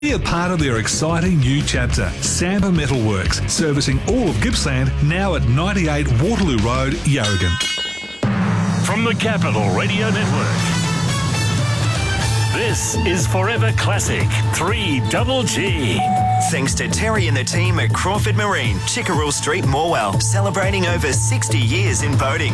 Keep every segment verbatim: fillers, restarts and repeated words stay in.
Be a part of their exciting new chapter. Samba Metalworks, servicing all of Gippsland, now at ninety-eight Waterloo Road, Yarragon. From the Capital Radio Network, this is Forever Classic three Double G. Thanks to Terry and the team at Crawford Marine, Chickerell Street, Morwell, celebrating over sixty years in boating.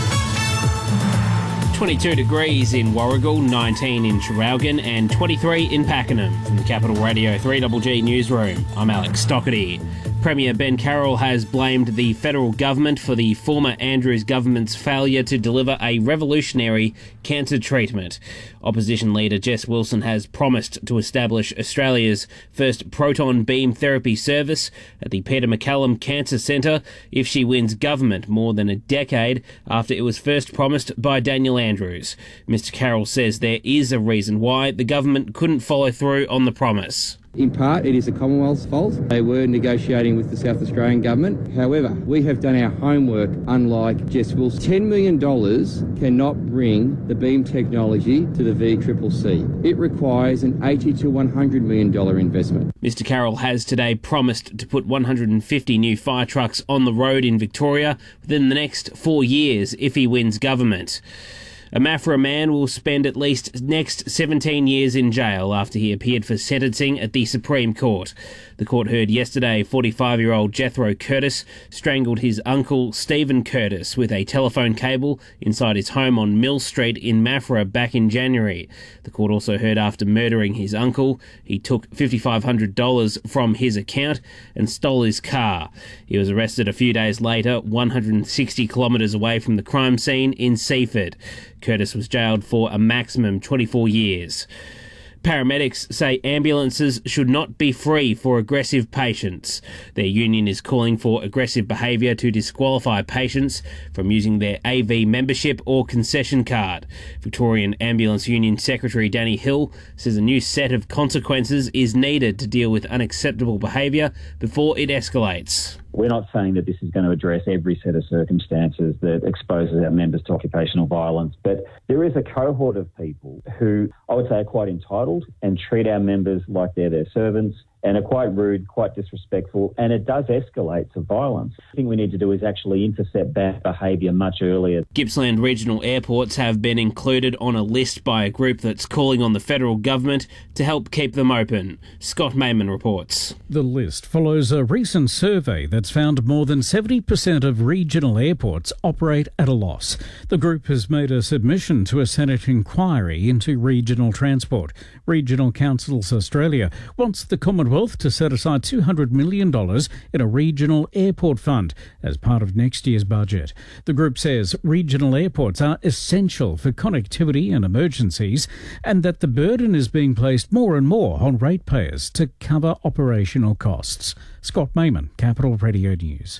twenty-two degrees in Warragul, nineteen in Traralgon and twenty-three in Pakenham. From the Capital Radio three Double G newsroom, I'm Alex Stockerty. Premier Ben Carroll has blamed the federal government for the former Andrews government's failure to deliver a revolutionary cancer treatment. Opposition leader Jess Wilson has promised to establish Australia's first proton beam therapy service at the Peter MacCallum Cancer Centre if she wins government, more than a decade after it was first promised by Daniel Andrews. Mister Carroll says there is a reason why the government couldn't follow through on the promise. In part, it is the Commonwealth's fault. They were negotiating with the South Australian government. However, we have done our homework, unlike Jess Wilson. ten million dollars cannot bring the beam technology to the V C C C. It requires an eighty to one hundred million dollars investment. Mister Carroll has today promised to put one hundred fifty new fire trucks on the road in Victoria within the next four years if he wins government. A Maffra man will spend at least next seventeen years in jail after he appeared for sentencing at the Supreme Court. The court heard yesterday forty-five-year-old Jethro Curtis strangled his uncle Stephen Curtis with a telephone cable inside his home on Mill Street in Maffra back in January. The court also heard after murdering his uncle, he took five thousand five hundred dollars from his account and stole his car. He was arrested a few days later, one hundred sixty kilometres away from the crime scene in Seaford. Curtis was jailed for a maximum twenty-four years. Paramedics say ambulances should not be free for aggressive patients. Their union is calling for aggressive behaviour to disqualify patients from using their A V membership or concession card. Victorian Ambulance Union Secretary Danny Hill says a new set of consequences is needed to deal with unacceptable behaviour before it escalates. We're not saying that this is going to address every set of circumstances that exposes our members to occupational violence, but there is a cohort of people who I would say are quite entitled and treat our members like they're their servants and are quite rude, quite disrespectful, and it does escalate to violence. The thing we need to do is actually intercept bad behaviour much earlier. Gippsland regional airports have been included on a list by a group that's calling on the federal government to help keep them open. Scott Mayman reports. The list follows a recent survey that's found more than seventy percent of regional airports operate at a loss. The group has made a submission to a Senate inquiry into regional transport. Regional Councils Australia wants the Commonwealth to set aside two hundred million dollars in a regional airport fund as part of next year's budget. The group says regional airports are essential for connectivity and emergencies, and that the burden is being placed more and more on ratepayers to cover operational costs. Scott Mayman, Capital Radio News.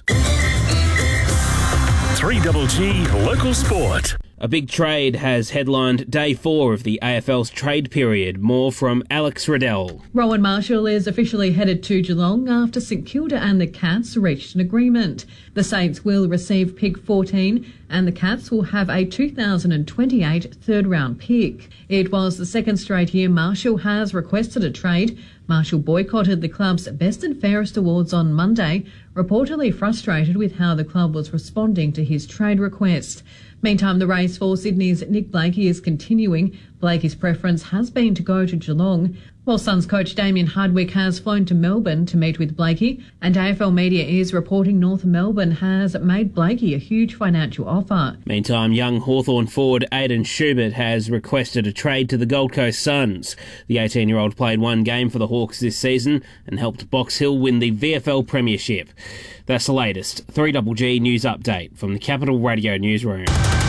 three Double G Local Sport. A big trade has headlined day four of the A F L's trade period. More from Alex Riddell. Rowan Marshall is officially headed to Geelong after St Kilda and the Cats reached an agreement. The Saints will receive pick fourteen and the Cats will have a two thousand twenty-eight third round pick. It was the second straight year Marshall has requested a trade. Marshall boycotted the club's Best and Fairest Awards on Monday, reportedly frustrated with how the club was responding to his trade request. Meantime, the race for Sydney's Nick Blakey is continuing. Blakey's preference has been to go to Geelong, while Suns coach Damien Hardwick has flown to Melbourne to meet with Blakey, and A F L media is reporting North Melbourne has made Blakey a huge financial offer. Meantime, young Hawthorn forward Aidan Schubert has requested a trade to the Gold Coast Suns. The eighteen-year-old played one game for the Hawks this season and helped Box Hill win the V F L Premiership. That's the latest three Double G news update from the Capital Radio newsroom.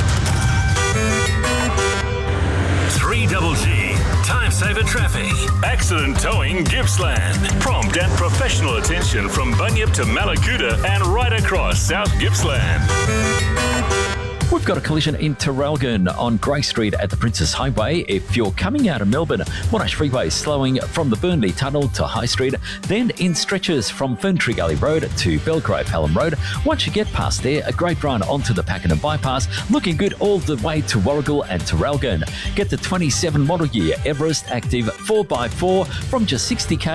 three Double G Time Saver Traffic. Accident Towing Gippsland. Prompt and professional attention from Bunyip to Malakuta and right across South Gippsland. We've got a collision in Traralgon on Grey Street at the Princess Highway. If you're coming out of Melbourne, Monash Freeway slowing from the Burnley Tunnel to High Street, then in stretches from Ferntree Gully Road to Belgrave Hallam Road. Once you get past there, a great run onto the Pakenham Bypass, looking good all the way to Warragul and Traralgon. Get the twenty-seven model year Everest Active four by four from just sixty k